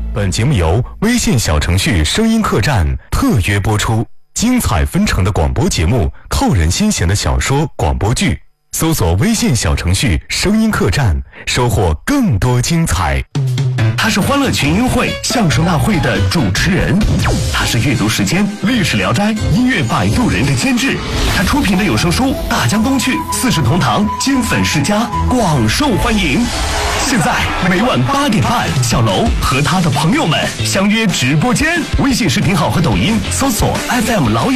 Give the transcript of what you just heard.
本节目由微信小程序声音客栈特约播出，精彩纷呈的广播节目，扣人心弦的小说广播剧，搜索微信小程序声音客栈，收获更多精彩。 他是欢乐群英会相声大会的主持人，他是阅读时间历史聊斋音乐摆渡人的监制，他出品的有声书《大江东去》四世同堂金粉世家广受欢迎。现在每晚8点半，小楼和他的朋友们相约直播间，微信视频号和抖音搜索 FM 老友